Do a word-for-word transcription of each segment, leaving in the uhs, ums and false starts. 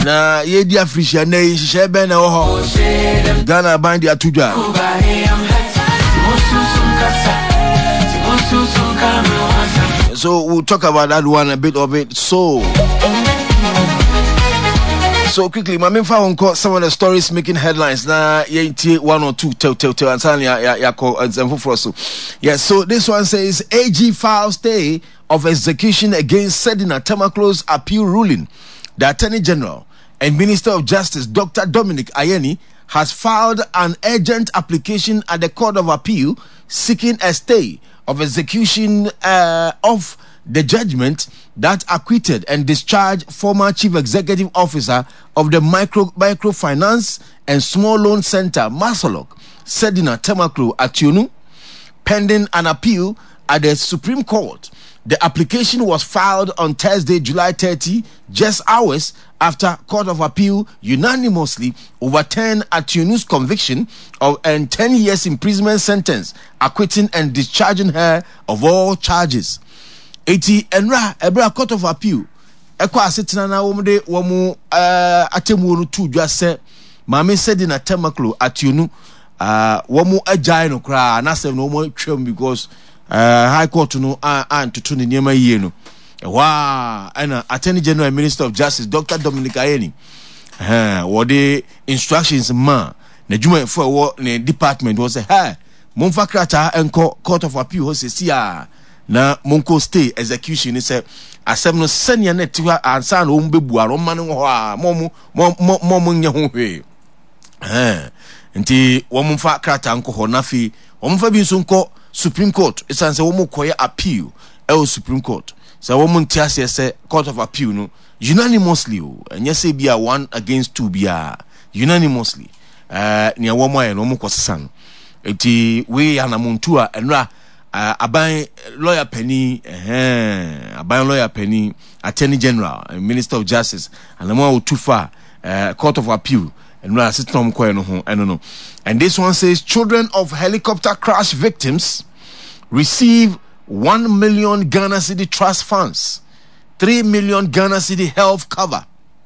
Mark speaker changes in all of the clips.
Speaker 1: na ye di Africa na yi shebe na ho Ghana band ya tudwa. So we'll talk about that one a bit of it. So So quickly, my main phone call some of the stories making headlines. Na ye one or two tell tell tell and suddenly ya ya call and for so. Yes, so this one says A G files stay of execution against Sedina Temaklo's appeal ruling. The Attorney General and Minister of Justice Doctor Dominic Ayeni has filed an urgent application at the Court of Appeal seeking a stay of execution uh, of the judgment that acquitted and discharged former Chief Executive Officer of the Micro Microfinance and Small Loan Center, Masolok, Sedina Temaklo Ationu, pending an appeal at the Supreme Court. The application was filed on Thursday, July thirtieth, just hours after Court of Appeal unanimously overturned Ationu's conviction of a ten years imprisonment sentence, acquitting and discharging her of all charges. Eti enra ebra Court of Appeal ekwa asetina na wo de wo mu eh atemu no tu dwa se Mame Sedina Temaklo Ationu ah wo mu agyae no kra na se no mo twam because uh, High Court no and to tune niema yie no wa ana Attorney General and Minister of Justice Doctor Dominic Ayeni eh wo de instructions ma na djuma for wo ne department wo say hey momfa krata enko Court of Appeal ho se sia na monko stay execution ni say asem no senia na tiwa ansa na ombebu aro ma ne ho a mom mom mom nya ho hwe eh nti wo momfa krata enko ho na fi wo momfa bi nso enko Supreme Court isan say wo mo koye appeal e o Supreme Court so wo mo ntiase say Court of Appeal no unanimously o enye say bia one against two bia unanimously eh ne wo mo aye no mo kosesan enti we anamuntu a enra Uh, aban lawyer Penny, eh, aban lawyer Penny, Attorney General, and Minister of Justice, and the more too far, uh, Court of Appeal, and we are sitting on I don't know. And this one says children of helicopter crash victims receive one million Ghana Cedi trust funds, three million Ghana Cedi health cover.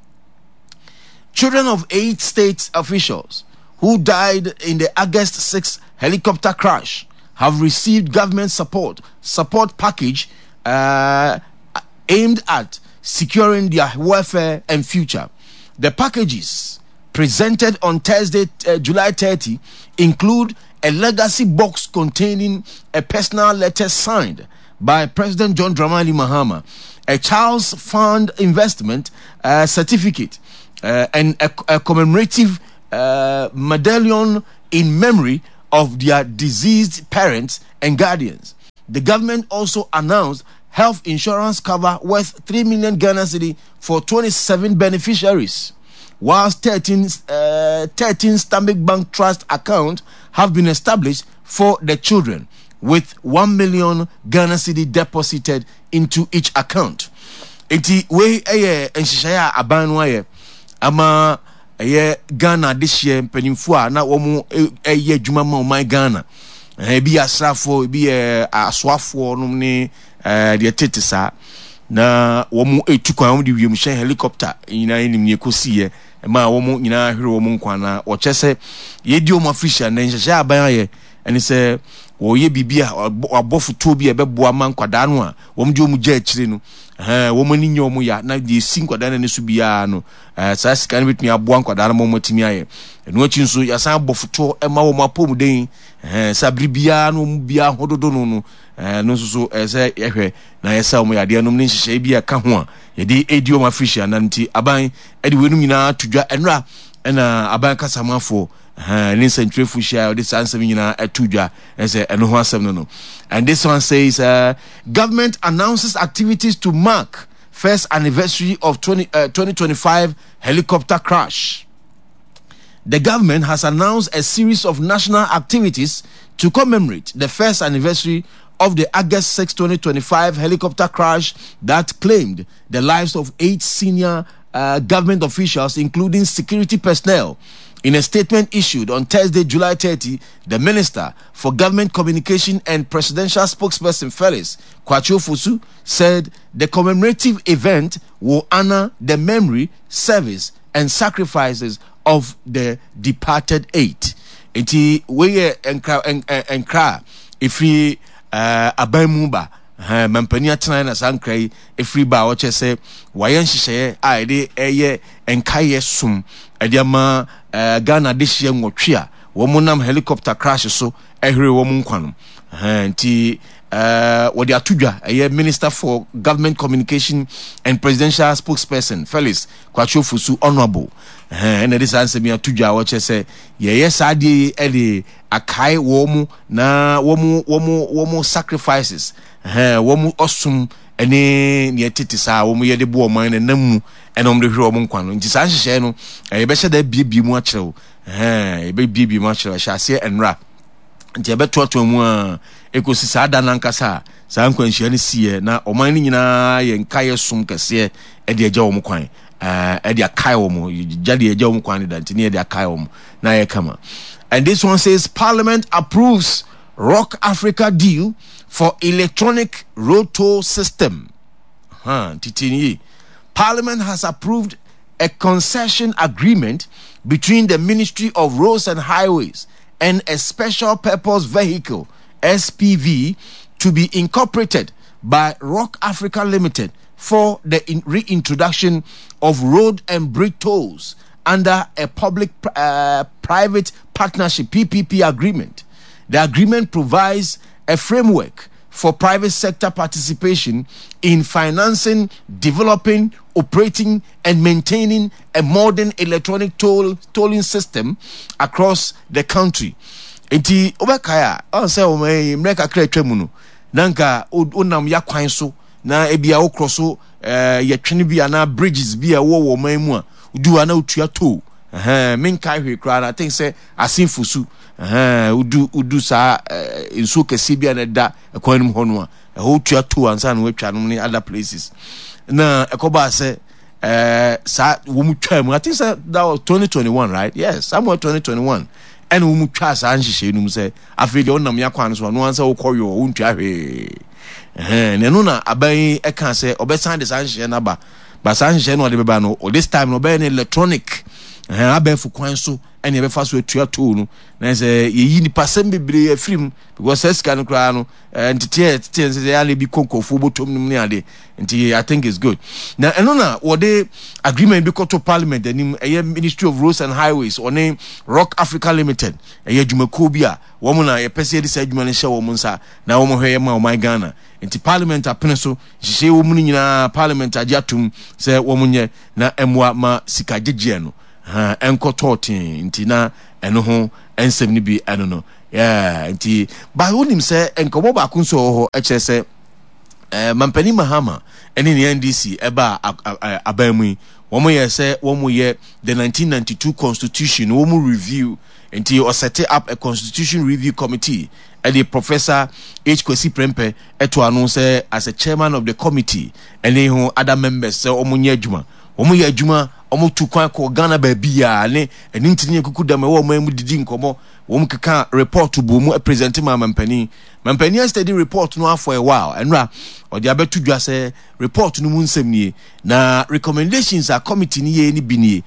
Speaker 1: Children of eight state officials who died in the August sixth helicopter crash have received government support support package uh, aimed at securing their welfare and future. The packages presented on Thursday, uh, July thirtieth, include a legacy box containing a personal letter signed by President John Dramani Mahama, a child's fund investment uh, certificate, uh, and a, a commemorative uh, medallion in memory of their deceased parents and guardians. The government also announced health insurance cover worth three million Ghana Cedi for twenty-seven beneficiaries, whilst thirteen, uh, thirteen Stanbic Bank Trust accounts have been established for the children, with one million Ghana Cedi deposited into each account. Iti we eye enshishaya abanwaye ama eye Ghana this year penimfua na womu eye djuma ma my Ghana e bi asrafo e bi aswafo no ne de tetesa na womu etukwan womu de wiem hye helicopter nyina enim ne kosiye ma womu nyina hwere womu nkwana o chese ye di o mafisha na nhyehyɛ aban ye ene se wo ye bibia abofuto bi e beboa man kwada no a womu de omu gya akire no eh womu ni nyomu ya na de sin kwada na ne so bia no eh sa sika ne betumi aboa kwada na mo timi aye enu achi nso ya san abofuto e ma womu apom den eh sabri bia no mu bia hododo no no eh no so so eh se yehwe na yesa womu ya de anom ne nhyehyɛ bia ka ho a ye de edio mafisha na nti aban e de wenum nyina tudwa enra ena aban kasamafo Uh, this answer no no. And this one says uh, government announces activities to mark first anniversary of twenty twenty-five helicopter crash. The government has announced a series of national activities to commemorate the first anniversary of the August sixth twenty twenty-five helicopter crash that claimed the lives of eight senior uh, government officials, including security personnel. In a statement issued on Thursday, July thirtieth, the Minister for Government Communication and Presidential Spokesperson Felix Kwachu Fusu said the commemorative event will honor the memory, service, and sacrifices of the departed eight. Enti we enkra enkra ifri abamumba mampani atena na sankrai ifri ba wo chese waye nhihye a ede eye enkaye sum ede ma Ghana de hye nwotwe a wo munam helicopter crash so ehre wo mun kwano enti Uh, what they are tudwa a Minister for Government Communication and Presidential Spokesperson Felix Kwacho Fusu Honorable and this answer me tudwa what you say yes adi edi akai womu na womu womu womu sacrifices eh womu osum ene ne tete sa womu ye de bo man na namu ene omde hwe womu kwano nti sa hyehyɛ no e be hye da bibie mu akyerew eh e be bibie mu akyerew hye ase enra nti e be toato mu a ekosi sa da nankasa sa nkwanhia ne sie na oman ni nyina ye nkaye som kese e de agya wo mu kwan eh e de akai wo mu jade agya wo mu kwan da ntini e de akai wo mu na ye kama. And this one says Parliament approves Rock Africa deal for electronic road toll system. Huh, titini. Parliament has approved a concession agreement between the Ministry of Roads and Highways and a special purpose vehicle S P V to be incorporated by Rock Africa Limited for the in- reintroduction of road and bridge tolls under a public uh, private partnership P P P agreement. The agreement provides a framework for private sector participation in financing, developing, operating and maintaining a modern electronic toll tolling system across the country. Enti obakaya on say o me mreka kra twemu no nanka onam yakwan so na ebia wo kroso eh yetwene bia na bridges bia wo wo man mu a udu ana utua to eh menkai hwe kra na think say asinfusu eh udu udu sa enso kese bia na da ekwanum hono a e ho tua to ansa na watwa no ne other places na ekoba say eh sa wo mu twa mu I think say that was twenty twenty-one, right? Yes, somewhere twenty twenty-one. And we mu twa sa nhihye num say afei de onam yakwan so no ansa wo koyo wo ntwa hwe eh ne no na aban e kan say obesan de sa nhihye na ba ba sa nhihye no de beba no this time no be electronic eh abefu kwan so ene be fa so atua to no na say ye ni pasem bebre afrim because says kan kra no entity entity say ya le bi konkofo botom nim ne ade nti I think it's good na eno na wo de agreement bi to Parliament anim eye Ministry of Roads and Highways one Rock Africa Limited eye dwumako bi a wo mu na ye pese de sa dwuma ne hye wo mu nsa na wo mo hwe ma o man Ghana nti Parliament apene so hye wo mu nyina Parliament agiatum say wo mu nye na emwa ma sika gege no ha enko totin nti na eno ho ensem ni bi eno no yeah nti ba wonim se enkomo ba kunso ho e kire se eh mampani Mahama eni ni N D C eba abamu womo ye se womo ye the nineteen ninety-two constitution womo review nti o set up a constitution review committee and the Professor H Kwesi Prempeh eto anu se as a chairman of the committee and ho other members se omo nya adwuma omo ye adwuma omo tu kwan ko Ghana ba bia ne eni ntini kuku da me wo mu didi nkomo wo keka report bu mu present ma mampani mampani study report no for a while enra o dia betu dwa se report no mu nsem nie na recommendations a committee ni ye ni bi nie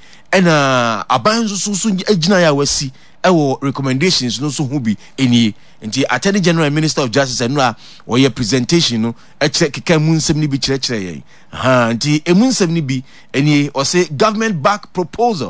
Speaker 1: ena aban so so agina ya wasi ewo recommendations no so hu bi eni nti Attorney General Minister of Justice enra o ye presentation no e keka mu nsem ni bi kire kire ye ha nti emu nsem ni bi eni o say government back proposal